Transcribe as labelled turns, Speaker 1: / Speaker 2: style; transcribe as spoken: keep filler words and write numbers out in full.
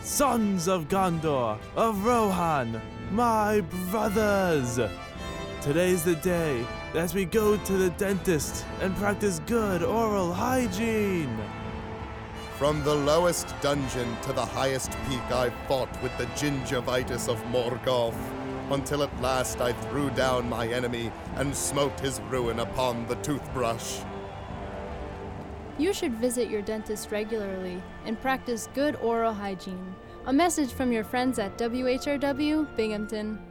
Speaker 1: sons of Gondor, of Rohan, my brothers. Today's the day that we go to the dentist and practice good oral hygiene.
Speaker 2: From the lowest dungeon to the highest peak I fought with the gingivitis of Morgoth, until at last I threw down my enemy and smote his ruin upon the toothbrush.
Speaker 3: You should visit your dentist regularly and practice good oral hygiene. A message from your friends at W H R W Binghamton.